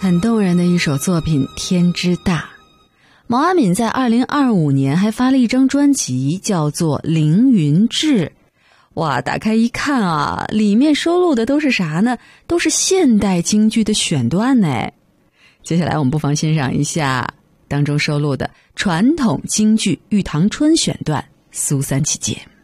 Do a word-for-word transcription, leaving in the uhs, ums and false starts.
很动人的一首作品《天之大》。毛阿敏在二零二五年还发了一张专辑，叫做《凌云志》。哇，打开一看啊，里面收录的都是啥呢？都是现代京剧的选段呢。接下来我们不妨欣赏一下当中收录的传统京剧《玉堂春》选段《苏三起解》。